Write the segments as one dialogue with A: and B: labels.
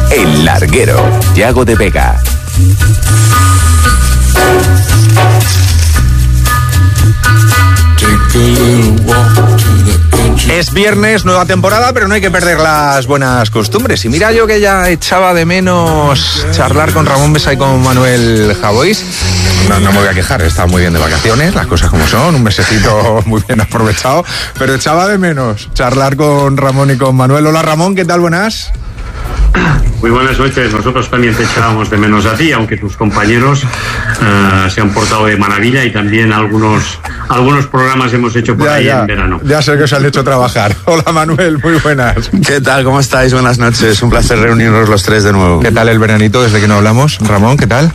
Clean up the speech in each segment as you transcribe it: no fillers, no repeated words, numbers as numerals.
A: El Larguero, Yago de Vega.
B: Es viernes, nueva temporada, pero no hay que perder las buenas costumbres. Y mira, yo que ya echaba de menos charlar con Ramón Besa y con Manuel Javois. No me voy a quejar, he estado muy bien de vacaciones, las cosas como son, un mesecito muy bien aprovechado, pero echaba de menos charlar con Ramón y con Manuel. Hola Ramón, ¿qué tal? Buenas.
C: Muy buenas noches, nosotros también te echábamos de menos a ti, aunque tus compañeros se han portado de maravilla y también algunos programas hemos hecho por ahí en verano.
B: Ya sé que os han hecho trabajar. Hola Manuel, muy buenas.
D: ¿Qué tal? ¿Cómo estáis? Buenas noches, un placer reunirnos los tres de nuevo.
B: ¿Qué tal el veranito desde que no hablamos? Ramón, ¿qué tal?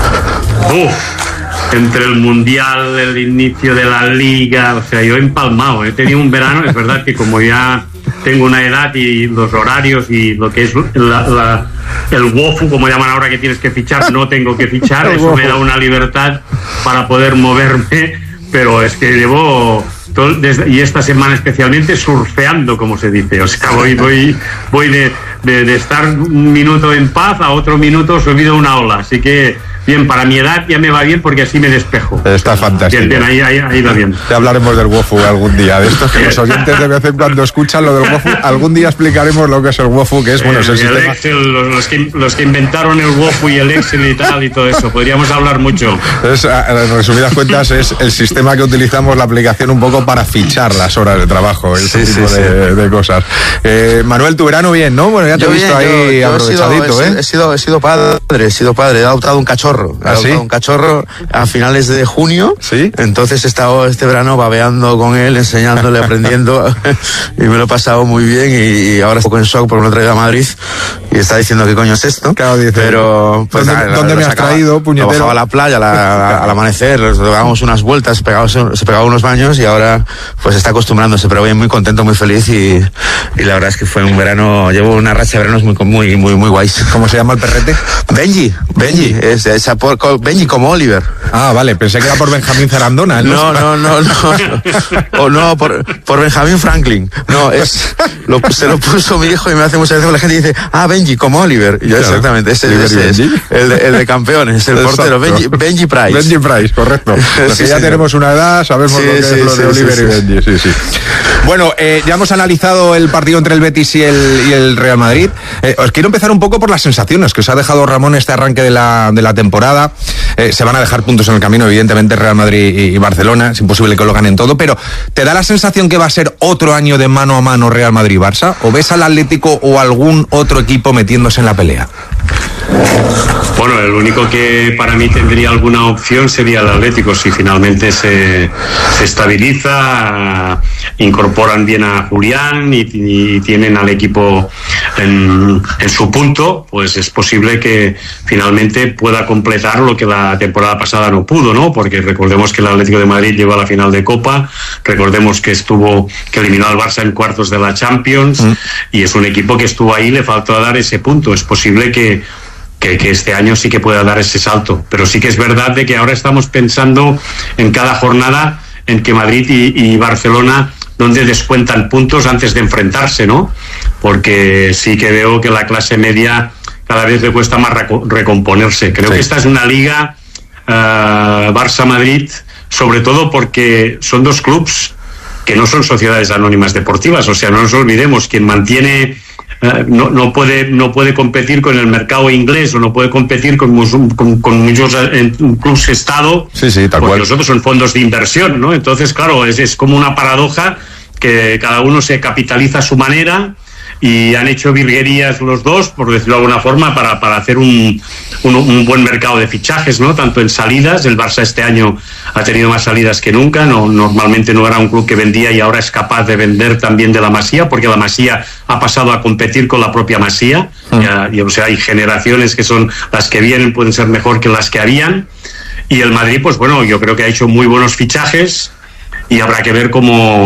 C: Entre el Mundial, el inicio de la Liga, o sea, yo he empalmado, he tenido un verano, es verdad que como ya tengo una edad y los horarios y lo que es el WOFU, como llaman ahora, que tienes que fichar, no tengo que fichar, eso me da una libertad para poder moverme, pero es que llevo y esta semana especialmente surfeando, como se dice, o sea, voy de estar un minuto en paz a otro minuto subido a una ola, así que bien, para mi edad ya me va bien porque así me despejo.
B: Está fantástico.
C: Bien, ahí va bien.
B: Ya hablaremos del WOFU algún día, de estos que los oyentes de vez en cuando escuchan lo del WOFU. Algún día explicaremos lo que es el WOFU, que es, bueno, es el sistema...
C: Excel, los que inventaron el WOFU y el Excel y tal y todo eso, podríamos hablar mucho.
B: En resumidas cuentas, es el sistema que utilizamos, la aplicación, un poco para fichar las horas de trabajo, ese tipo de cosas. Manuel, tu verano bien, ¿no? Bueno, ya te he visto ahí aprovechadito, ¿eh?
D: He sido padre, he adoptado un cachorro. Un cachorro a finales de junio.
B: ¿Sí?
D: Entonces he estado este verano babeando con él, enseñándole, aprendiendo y me lo he pasado muy bien y ahora estoy en shock porque me lo he traído a Madrid y está diciendo qué coño es esto.
B: Claro, dice,
D: pero pues,
B: ¿dónde me has traído, puñetero?
D: Lo bajaba a la playa al amanecer, dábamos unas vueltas, se pegaba unos baños y ahora pues está acostumbrándose, pero bien, muy contento, muy feliz y la verdad es que fue un verano, llevo una racha de veranos muy guays.
B: ¿Cómo se llama el perrete?
D: Benji, Benji como Oliver.
B: Ah, vale, pensé que era por Benjamín Zarandona.
D: No, por Benjamin Franklin. No, se lo puso mi hijo y me hace muchas veces la gente dice, Benji como Oliver. Y yo, claro, exactamente, ese es el de campeones, el portero, Benji Price.
B: Benji Price, correcto. Los que ya tenemos una edad, sabemos lo que es lo de Oliver y Benji. Sí. Bueno, ya hemos analizado el partido entre el Betis y el Real Madrid. Os quiero empezar un poco por las sensaciones que os ha dejado Ramón este arranque de la temporada. Se van a dejar puntos en el camino, evidentemente, Real Madrid y Barcelona. Es imposible que lo ganen todo, pero ¿te da la sensación que va a ser otro año de mano a mano Real Madrid-Barça? ¿O ves al Atlético o algún otro equipo metiéndose en la pelea?
C: Bueno, el único que para mí tendría alguna opción sería el Atlético, si finalmente se estabiliza, incorporan bien a Julián y tienen al equipo en su punto, pues es posible que finalmente pueda completar lo que la temporada pasada no pudo, ¿no? Porque recordemos que el Atlético de Madrid llegó a la final de Copa, recordemos que eliminó al Barça en cuartos de la Champions, y es un equipo que estuvo ahí, le faltó dar ese punto. Es posible que este año sí que pueda dar ese salto, pero sí que es verdad de que ahora estamos pensando en cada jornada en que Madrid y Barcelona donde descuentan puntos antes de enfrentarse, ¿no? Porque sí que veo que la clase media cada vez le cuesta más recomponerse. Creo que esta es una liga Barça-Madrid, sobre todo porque son dos clubs que no son sociedades anónimas deportivas, o sea, no nos olvidemos, quien mantiene no puede competir con el mercado inglés o no puede competir con muchos clubes Estado,
B: tal
C: porque
B: cual.
C: Los otros son fondos de inversión, ¿no? Entonces, claro, es como una paradoja que cada uno se capitaliza a su manera y han hecho virguerías los dos, por decirlo de alguna forma, para hacer un buen mercado de fichajes, ¿no? Tanto en salidas, el Barça este año ha tenido más salidas que nunca, normalmente no era un club que vendía y ahora es capaz de vender también de la Masía, porque la Masía ha pasado a competir con la propia Masía, o sea, hay generaciones que son las que vienen, pueden ser mejor que las que habían, y el Madrid, pues bueno, yo creo que ha hecho muy buenos fichajes y habrá que ver cómo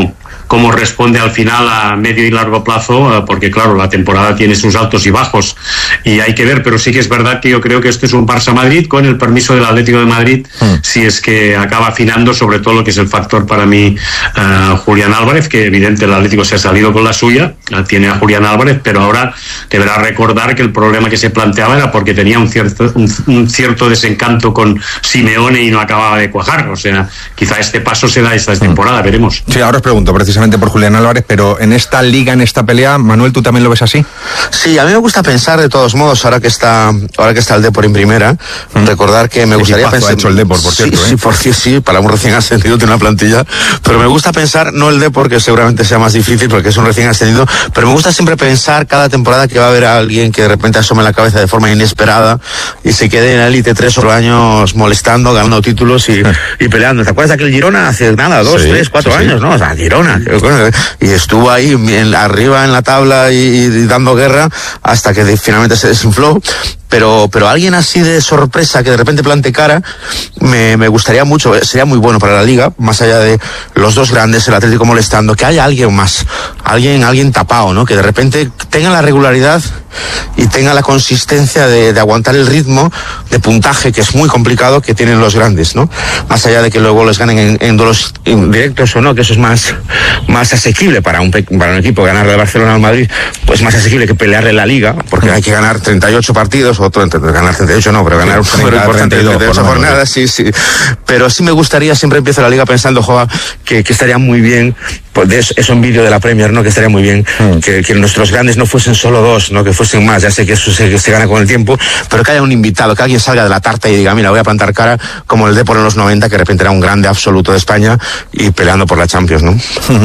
C: cómo responde al final a medio y largo plazo, porque claro, la temporada tiene sus altos y bajos y hay que ver, pero sí que es verdad que yo creo que esto es un Barça-Madrid con el permiso del Atlético de Madrid, si es que acaba afinando sobre todo lo que es el factor para mí Julián Álvarez, que evidente el Atlético se ha salido con la suya, tiene a Julián Álvarez, pero ahora deberá recordar que el problema que se planteaba era porque tenía un cierto desencanto con Simeone y no acababa de cuajar, o sea, quizá este paso se da esta temporada, veremos.
B: Sí, ahora os pregunto precisamente por Julián Álvarez, pero en esta liga, en esta pelea, Manuel, ¿tú también lo ves así?
D: Sí, a mí me gusta pensar, de todos modos, ahora que está el Depor en primera, recordar que me gustaría pensar...
B: ha hecho el Depor, por cierto,
D: sí, para un recién ascendido tiene una plantilla, pero me gusta pensar, no el Depor, que seguramente sea más difícil porque es un recién ascendido, pero me gusta siempre pensar cada temporada que va a haber a alguien que de repente asome la cabeza de forma inesperada y se quede en la élite 3 o 4 años molestando, ganando títulos y peleando. ¿Te acuerdas de aquel Girona hace nada, 2, 3, 4 años, no? O sea, Girona, y estuvo ahí arriba en la tabla y dando guerra hasta que finalmente se desinfló. Pero alguien así de sorpresa que de repente plante cara me gustaría mucho, sería muy bueno para la liga, más allá de los dos grandes, el Atlético molestando, que haya alguien más, alguien tapado, ¿no? Que de repente tenga la regularidad y tenga la consistencia de aguantar el ritmo de puntaje, que es muy complicado, que tienen los grandes, ¿no? Más allá de que luego les ganen en duelos directos o no, que eso es más asequible para un equipo, ganarle al Barcelona o al Madrid, pues más asequible que pelearle la liga, porque hay que ganar 38 partidos, ganar 38 no, pero ganar un número importante de 38 jornadas, sí. Pero sí me gustaría, siempre empiezo la liga pensando, que estaría muy bien, pues eso envidio de la Premier, ¿no? Que estaría muy bien que nuestros grandes no fuesen solo dos, ¿no? Que fuesen más. Ya sé que eso se gana con el tiempo, pero que haya un invitado, que alguien salga de la tarta y diga, mira, voy a plantar cara, como el Depor en los 90, que de repente era un grande absoluto de España y peleando por la Champions, ¿no?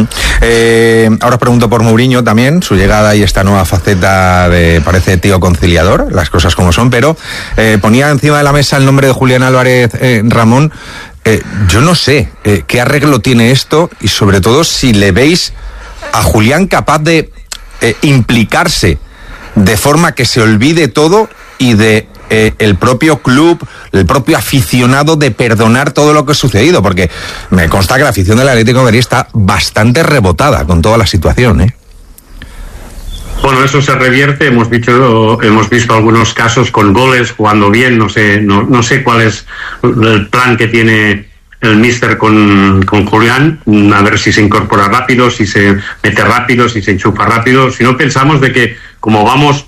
B: Ahora os pregunto por Mourinho también, su llegada y esta nueva faceta de, parece, tío conciliador, las cosas como son, pero ponía encima de la mesa el nombre de Julián Álvarez, Ramón. Yo no sé qué arreglo tiene esto y sobre todo si le veis a Julián capaz de implicarse de forma que se olvide todo y de el propio club, el propio aficionado, de perdonar todo lo que ha sucedido, porque me consta que la afición del Atlético de Madrid está bastante rebotada con toda la situación,
C: Bueno, eso se revierte, hemos visto algunos casos con goles, jugando bien, no sé cuál es el plan que tiene el míster con Julián, a ver si se incorpora rápido, si se mete rápido, si se enchufa rápido. Si no, pensamos de que como vamos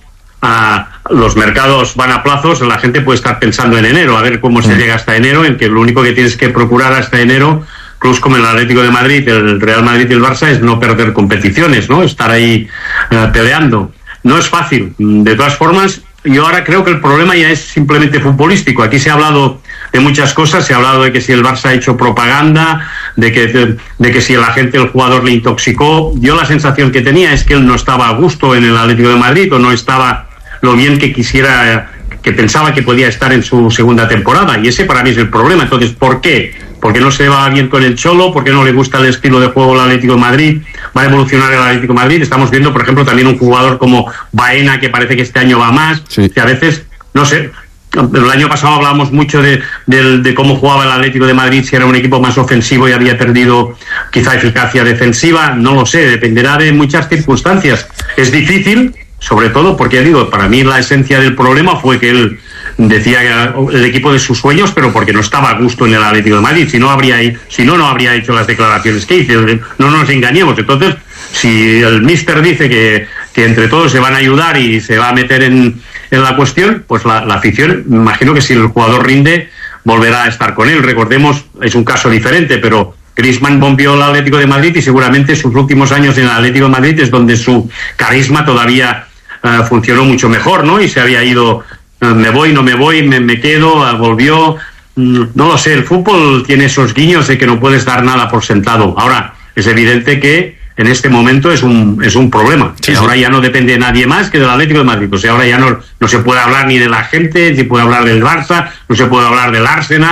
C: los mercados van a plazos, la gente puede estar pensando en enero, a ver cómo se llega hasta enero, en que lo único que tienes que procurar hasta enero, clubes como el Atlético de Madrid, el Real Madrid y el Barça, es no perder competiciones, ¿no? Estar ahí peleando. No es fácil. De todas formas, yo ahora creo que el problema ya es simplemente futbolístico. Aquí se ha hablado de muchas cosas, se ha hablado de que si el Barça ha hecho propaganda, de que si el agente del jugador le intoxicó. Yo la sensación que tenía es que él no estaba a gusto en el Atlético de Madrid, o no estaba lo bien que quisiera, que pensaba que podía estar en su segunda temporada, y ese para mí es el problema. Entonces, ¿por qué? ¿Por qué no se va bien con el Cholo? ¿Por qué no le gusta el estilo de juego del Atlético de Madrid? ¿Va a evolucionar el Atlético de Madrid? Estamos viendo, por ejemplo, también un jugador como Baena, que parece que este año va más, que a veces, no sé, el año pasado hablábamos mucho de cómo jugaba el Atlético de Madrid, si era un equipo más ofensivo y había perdido quizá eficacia defensiva, no lo sé, dependerá de muchas circunstancias. Es difícil, sobre todo porque, digo, para mí la esencia del problema fue que él decía que el equipo de sus sueños, pero porque no estaba a gusto en el Atlético de Madrid, si no habría hecho las declaraciones que hizo. No nos engañemos. Entonces, si el míster dice que entre todos se van a ayudar y se va a meter en la cuestión, pues la afición, me imagino que si el jugador rinde, volverá a estar con él. Recordemos, es un caso diferente, pero Griezmann bombeó al Atlético de Madrid y seguramente sus últimos años en el Atlético de Madrid es donde su carisma todavía funcionó mucho mejor, ¿no? Y se había ido, me voy, no me voy, me quedo, volvió. No lo sé, el fútbol tiene esos guiños de que no puedes dar nada por sentado. Ahora, es evidente que en este momento es un problema. Sí, ahora ya no depende de nadie más que del Atlético de Madrid. O sea, ahora ya no se puede hablar ni de la gente, ni se puede hablar del Barça, no se puede hablar del Arsenal.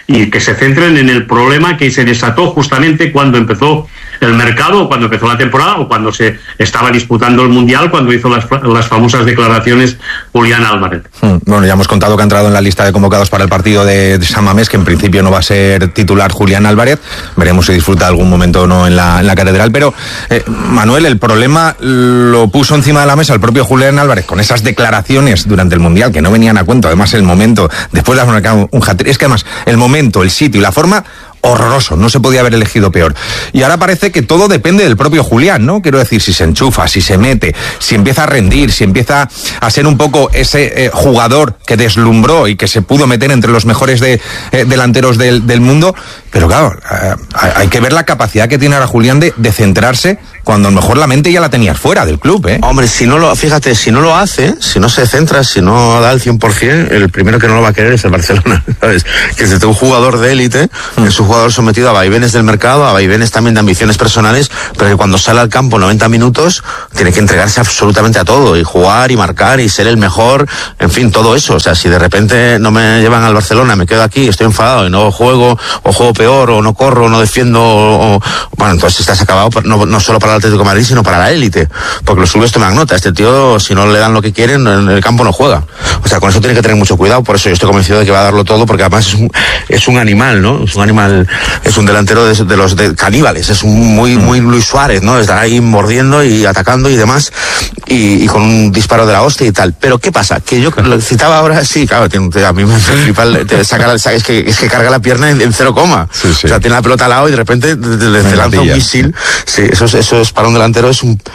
C: y que se centren en el problema que se desató justamente cuando empezó el mercado, o cuando empezó la temporada, o cuando se estaba disputando el Mundial, cuando hizo las famosas declaraciones Julián Álvarez.
B: Bueno, ya hemos contado que ha entrado en la lista de convocados para el partido de San Mamés, que en principio no va a ser titular Julián Álvarez. Veremos si disfruta algún momento o no en la catedral. Pero, Manuel, el problema lo puso encima de la mesa el propio Julián Álvarez con esas declaraciones durante el Mundial que no venían a cuento. Además, el momento, después de haber marcado un hat-trick, es que además el momento, el sitio y la forma, horroroso, no se podía haber elegido peor. Y ahora parece que todo depende del propio Julián, ¿no? Quiero decir, si se enchufa, si se mete, si empieza a rendir, si empieza a ser un poco ese jugador que deslumbró y que se pudo meter entre los mejores delanteros del mundo. Pero claro, hay que ver la capacidad que tiene ahora Julián de centrarse cuando a lo mejor la mente ya la tenías fuera del club, ¿eh?
D: Hombre, si no lo hace, si no se centra, si no da el 100%, el primero que no lo va a querer es el Barcelona, ¿sabes? Que es un jugador de élite, es un jugador sometido a vaivenes del mercado, a vaivenes también de ambiciones personales, pero que cuando sale al campo 90 minutos tiene que entregarse absolutamente a todo, y jugar y marcar y ser el mejor, en fin, todo eso. O sea, si de repente no me llevan al Barcelona, me quedo aquí, estoy enfadado y no juego, o juego peor, o no corro, o no defiendo, bueno, entonces estás acabado no solo para el Atlético de Madrid, sino para la élite, porque los clubes toman nota. Este tío, si no le dan lo que quieren, en el campo no juega. O sea, con eso tiene que tener mucho cuidado. Por eso yo estoy convencido de que va a darlo todo, porque además es un animal, ¿no? Es un animal, es un delantero de los caníbales, es muy Luis Suárez, ¿no? Estar ahí mordiendo y atacando y demás, y con un disparo de la hostia y tal. Pero ¿qué pasa? Que yo lo citaba ahora, sí, claro, a mí me flipa, es que carga la pierna en 0, sí. O sea, tiene la pelota al lado y de repente le lanza un misil. Sí, eso es para un delantero,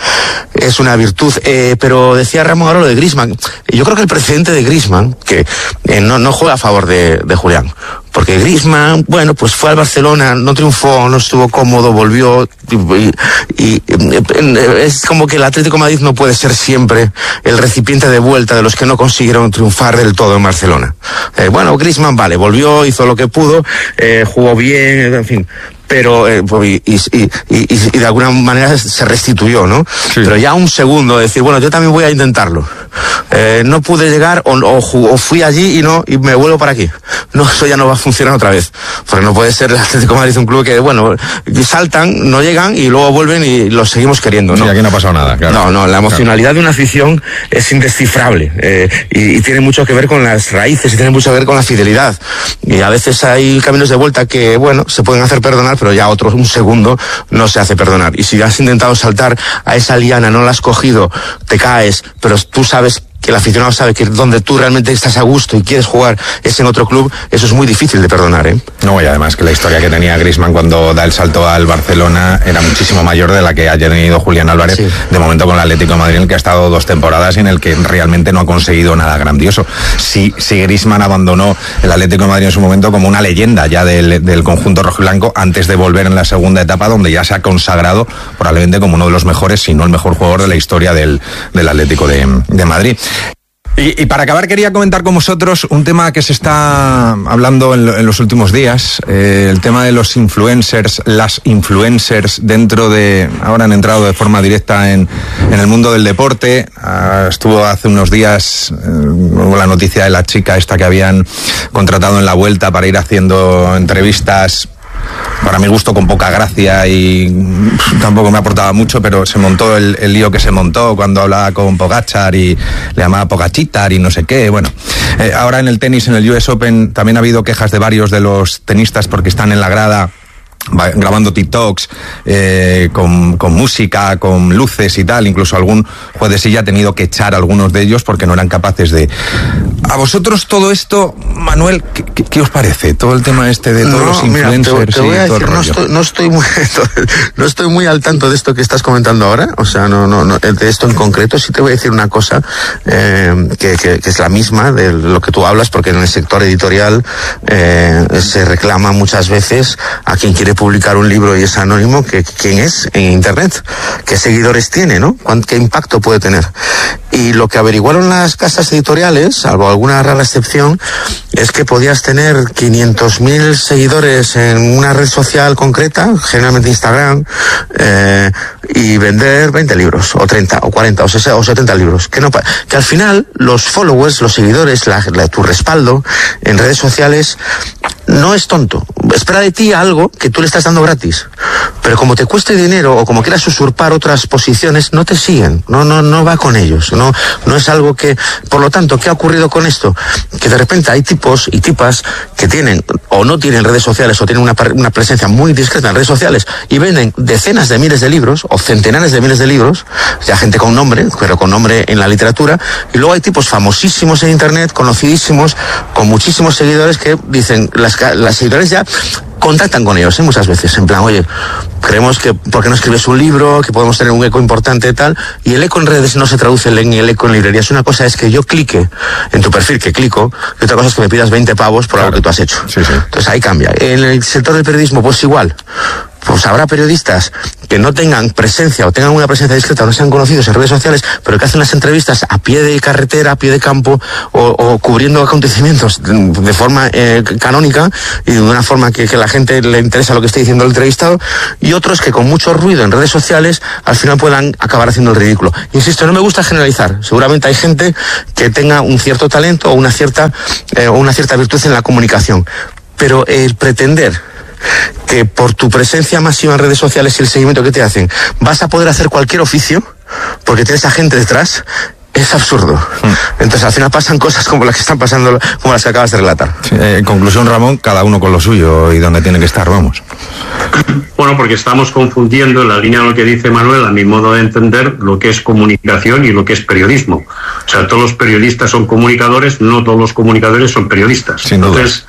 D: es una virtud. Pero decía Ramón ahora lo de Griezmann. Yo creo que el precedente de Griezmann, que no juega a favor de Julián. Porque Griezmann, bueno, pues fue al Barcelona, no triunfó, no estuvo cómodo, volvió, y es como que el Atlético de Madrid no puede ser siempre el recipiente de vuelta de los que no consiguieron triunfar del todo en Barcelona. Bueno, Griezmann, vale, volvió, hizo lo que pudo, jugó bien, en fin. Pero y de alguna manera se restituyó, ¿no? Sí. Pero ya un segundo decir, bueno, yo también voy a intentarlo. No pude llegar o fui allí y me vuelvo para aquí. No, eso ya no va a funcionar otra vez. Porque no puede ser el Atlético de Madrid un club que, bueno, saltan, no llegan y luego vuelven y los seguimos queriendo, ¿no?
B: Sí, aquí no ha pasado nada, claro.
D: No, la emocionalidad de una afición es indescifrable. Y tiene mucho que ver con las raíces y tiene mucho que ver con la fidelidad. Y a veces hay caminos de vuelta que, bueno, se pueden hacer perdonar, pero ya un segundo no se hace perdonar. Y si has intentado saltar a esa liana, no la has cogido, te caes, pero tú sabes que el aficionado sabe que donde tú realmente estás a gusto y quieres jugar es en otro club, eso es muy difícil de perdonar, ¿eh?
B: No, y además que la historia que tenía Griezmann cuando da el salto al Barcelona era muchísimo mayor de la que haya tenido Julián Álvarez, sí. De momento con el Atlético de Madrid, en el que ha estado 2 temporadas y en el que realmente no ha conseguido nada grandioso. Si Griezmann abandonó el Atlético de Madrid en su momento como una leyenda ya del conjunto rojiblanco, antes de volver en la segunda etapa, donde ya se ha consagrado probablemente como uno de los mejores, si no el mejor jugador de la historia del Atlético de Madrid. Y para acabar quería comentar con vosotros un tema que se está hablando en los últimos días, el tema de los influencers, las influencers ahora han entrado de forma directa en el mundo del deporte. Estuvo hace unos días la noticia de la chica esta que habían contratado en la Vuelta para ir haciendo entrevistas, para mi gusto con poca gracia, y tampoco me aportaba mucho, pero se montó el lío que se montó cuando hablaba con Pogačar y le llamaba Pogachitar y no sé qué. Bueno, ahora en el tenis, en el US Open, también ha habido quejas de varios de los tenistas porque están en la grada grabando TikToks con música, con luces y tal. Incluso algún juez de silla ha tenido que echar a algunos de ellos porque no eran capaces de... ¿A vosotros todo esto, Manuel, qué os parece? Todo el tema este de todos los influencers.
D: Te voy a decir, no estoy muy al tanto de esto que estás comentando ahora. O sea, no de esto en concreto. Sí te voy a decir una cosa que es la misma de lo que tú hablas, porque en el sector editorial se reclama muchas veces a quien quiere publicar un libro y es anónimo, que quién es en internet, qué seguidores tiene, ¿no? ¿Qué impacto puede tener? Y lo que averiguaron las casas editoriales, salvo alguna rara excepción, es que podías tener 500.000 seguidores en una red social concreta, generalmente Instagram, y vender 20 libros, o 30, o 40, o 60, o 70 libros. Que al final los followers, los seguidores, tu respaldo en redes sociales no es tonto. Espera de ti algo que tú le estás dando gratis. Pero como te cueste dinero o como quieras usurpar otras posiciones, no te siguen. No va con ellos. No es algo que... Por lo tanto, ¿qué ha ocurrido con esto? Que de repente hay tipos y tipas que tienen o no tienen redes sociales o tienen una presencia muy discreta en redes sociales y venden decenas de miles de libros o centenares de miles de libros, ya gente con nombre, pero con nombre en la literatura, y luego hay tipos famosísimos en internet, conocidísimos, con muchísimos seguidores que dicen, las seguidores ya contactan con ellos, muchas veces, en plan, oye, creemos que, ¿por qué no escribes un libro? Que podemos tener un eco importante y tal, y el eco en redes no se traduce en el eco en librerías. Una cosa es que yo clique en tu perfil, que clico, y otra cosa es que me pidas 20 pavos por algo que tú has hecho.
B: Sí.
D: Entonces ahí cambia. En el sector del periodismo, pues igual. Pues habrá periodistas que no tengan presencia o tengan una presencia discreta o no sean conocidos en redes sociales, pero que hacen las entrevistas a pie de carretera, a pie de campo o cubriendo acontecimientos de forma canónica y de una forma que la gente le interesa lo que esté diciendo el entrevistado, y otros que con mucho ruido en redes sociales al final puedan acabar haciendo el ridículo. Insisto, no me gusta generalizar. Seguramente hay gente que tenga un cierto talento o una cierta virtud en la comunicación, pero el pretender que por tu presencia masiva en redes sociales y el seguimiento que te hacen vas a poder hacer cualquier oficio porque tienes a gente detrás, es absurdo. Entonces al final pasan cosas como las que están pasando, como las que acabas de relatar.
B: Sí, en conclusión, Ramón, cada uno con lo suyo y donde tiene que estar, vamos.
C: Bueno, porque estamos confundiendo, en la línea de lo que dice Manuel, a mi modo de entender, lo que es comunicación y lo que es periodismo. O sea, todos los periodistas son comunicadores, no todos los comunicadores son periodistas.
B: Sin duda.
C: Entonces,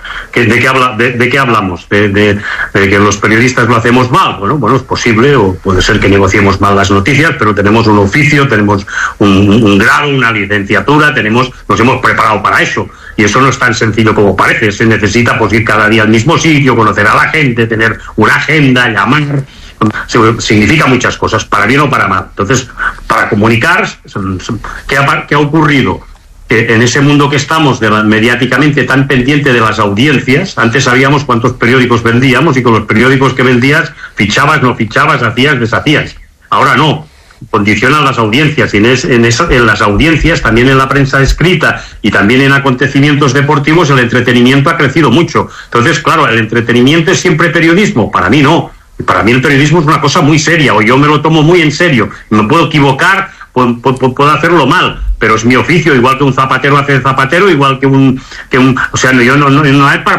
C: ¿de qué hablamos? ¿De que los periodistas lo hacemos mal? Bueno, es posible, o puede ser que negociemos mal las noticias, pero tenemos un oficio, tenemos un grado, una licenciatura, nos hemos preparado para eso. Y eso no es tan sencillo como parece. Se necesita pues ir cada día al mismo sitio, conocer a la gente, tener una agenda, llamar. Significa muchas cosas, para bien o para mal. Entonces, para comunicar, ¿qué ha ocurrido? Que en ese mundo que estamos mediáticamente tan pendiente de las audiencias, antes sabíamos cuántos periódicos vendíamos y con los periódicos que vendías, fichabas, no fichabas, hacías, deshacías. Ahora no. Condicionan las audiencias, y en las audiencias, también en la prensa escrita y también en acontecimientos deportivos, el entretenimiento ha crecido mucho. Entonces, claro, ¿el entretenimiento es siempre periodismo? Para mí no. Para mí el periodismo es una cosa muy seria, o yo me lo tomo muy en serio. Me puedo equivocar, puedo hacerlo mal, pero es mi oficio, igual que un zapatero hace el zapatero, igual que un o sea, yo no es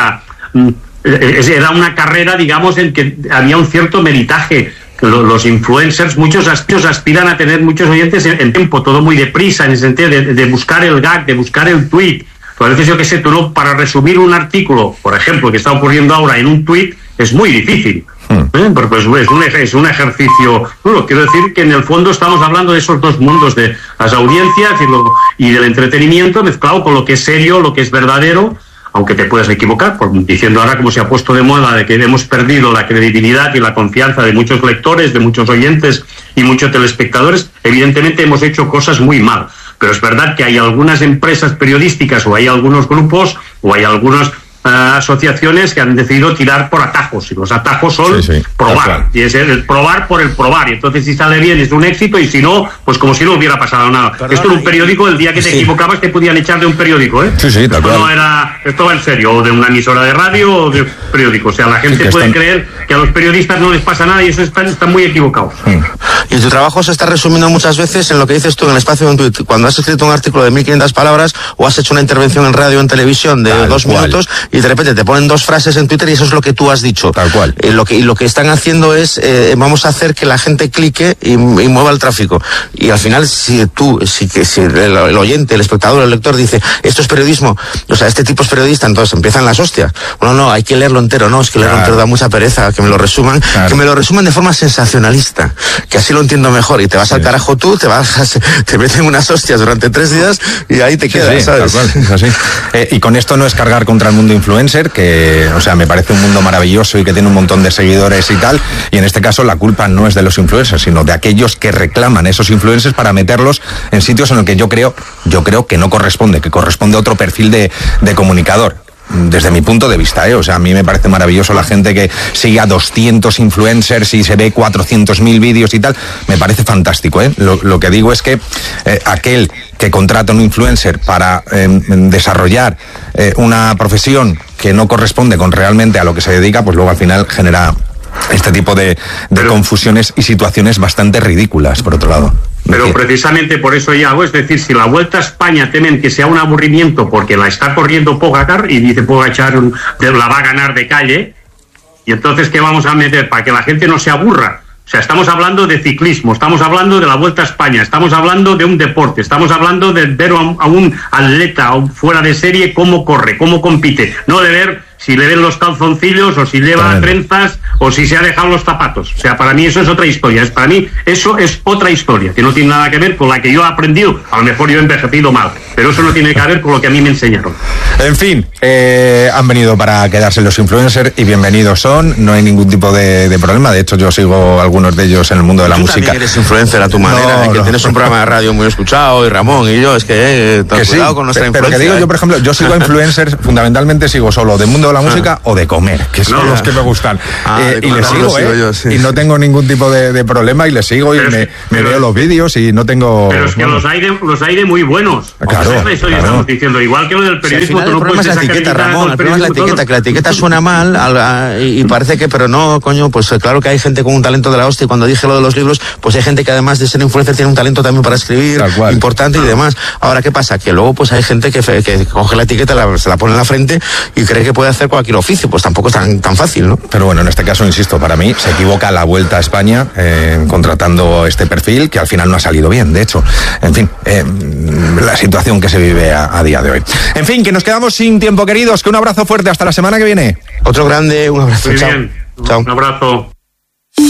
C: era una carrera, digamos, en que había un cierto meritaje. Los influencers, muchos aspiran a tener muchos oyentes en tiempo, todo muy deprisa, en el sentido de buscar el gag, de buscar el tweet. A veces, yo qué sé, para resumir un artículo, por ejemplo, que está ocurriendo ahora en un tweet, es muy difícil. Pero pues es un ejercicio duro. Quiero decir que en el fondo estamos hablando de esos dos mundos, de las audiencias y del entretenimiento, mezclado con lo que es serio, lo que es verdadero, aunque te puedas equivocar, diciendo ahora como se ha puesto de moda de que hemos perdido la credibilidad y la confianza de muchos lectores, de muchos oyentes y muchos telespectadores. Evidentemente hemos hecho cosas muy mal, pero es verdad que hay algunas empresas periodísticas o hay algunos grupos o hay algunas asociaciones que han decidido tirar por atajos, y los atajos son probar, y es el probar por el probar, y entonces si sale bien es un éxito, y si no, pues como si no hubiera pasado nada. Perdona, esto era un periódico, el día que te equivocabas te podían echar de un periódico, ¿eh?
B: Esto
C: no era, esto va en serio, o de una emisora de radio o de un periódico. O sea, la gente puede creer que a los periodistas no les pasa nada, y eso están muy equivocados.
D: Y tu trabajo se está resumiendo muchas veces en lo que dices tú en el espacio de un tuit. Cuando has escrito un artículo de 1500 palabras o has hecho una intervención en radio o en televisión de 2 minutos, y de repente te ponen 2 frases en Twitter y eso es lo que tú has dicho.
B: Tal cual.
D: Lo que están haciendo es, vamos a hacer que la gente clique y mueva el tráfico. Y al final, si el oyente, el espectador, el lector dice, esto es periodismo, o sea, este tipo es periodista, entonces empiezan las hostias. Bueno, no, hay que leerlo entero, no, es que leerlo entero da mucha pereza, que me lo resuman, que me lo resuman de forma sensacionalista, que así lo entiendo mejor, y te vas al carajo tú, te meten unas hostias durante 3 días y ahí te quedas, ¿sabes?
B: Tal cual, es así. Y con esto no es cargar contra el mundo influencer, que, o sea, me parece un mundo maravilloso y que tiene un montón de seguidores y tal, y en este caso la culpa no es de los influencers, sino de aquellos que reclaman esos influencers para meterlos en sitios en los que yo creo que no corresponde, que corresponde a otro perfil de comunicador. desde mi punto de vista, o sea, a mí me parece maravilloso la gente que sigue a 200 influencers y se ve 400.000 vídeos y tal, me parece fantástico, Lo que digo es que aquel que contrata un influencer para desarrollar una profesión que no corresponde con realmente a lo que se dedica, pues luego al final genera este tipo de confusiones y situaciones bastante ridículas, por otro lado.
C: Pero precisamente por eso, Iago, es decir, si la Vuelta a España temen que sea un aburrimiento porque la está corriendo Pogacar y dice Pogacar la va a ganar de calle, y entonces ¿qué vamos a meter? Para que la gente no se aburra. O sea, estamos hablando de ciclismo, estamos hablando de la Vuelta a España, estamos hablando de un deporte, estamos hablando de ver a un atleta fuera de serie cómo corre, cómo compite, no de ver si le ven los calzoncillos o si lleva trenzas o si se ha dejado los zapatos. O sea, para mí eso es otra historia. Para mí eso es otra historia que no tiene nada que ver con la que yo he aprendido. A lo mejor yo he envejecido mal, pero eso no tiene que ver con lo que a mí me enseñaron.
B: En fin, han venido para quedarse los influencers y bienvenidos son. No hay ningún tipo de problema. De hecho, yo sigo a algunos de ellos en el mundo de la música.
D: Tú también eres influencer a tu manera, que tienes un programa de radio muy escuchado, y Ramón y yo, es que cuidado con nuestra influencia.
B: Pero que digo, yo por ejemplo, yo sigo a influencers, fundamentalmente sigo solo de mundo de la música o de comer, que son los que me gustan. Y les sigo, y no tengo ningún tipo de problema y les sigo y me veo los vídeos y no tengo...
C: Pero es que los hay de muy buenos.
B: Claro,
C: eso ya estamos diciendo. Igual que lo del periodismo,
D: el problema es la etiqueta, Ramón. El problema es la etiqueta, que la etiqueta suena mal y parece que, pero no, coño, pues claro que hay gente con un talento de la hostia, y cuando dije lo de los libros, pues hay gente que además de ser influencer tiene un talento también para escribir, importante y demás. Ahora, ¿qué pasa? Que luego pues hay gente que coge la etiqueta, se la pone en la frente y cree que puede hacer cualquier oficio, pues tampoco es tan fácil, ¿no?
B: Pero bueno, en este caso, insisto, para mí se equivoca la Vuelta a España contratando este perfil que al final no ha salido bien, de hecho. En fin, la situación que se vive a día de hoy. En fin, que nos quedamos sin tiempo, queridos, que un abrazo fuerte, hasta la semana que viene.
D: Otro grande, un abrazo.
C: Muy
D: Chao.
C: bien.
D: Chao.
C: Un abrazo.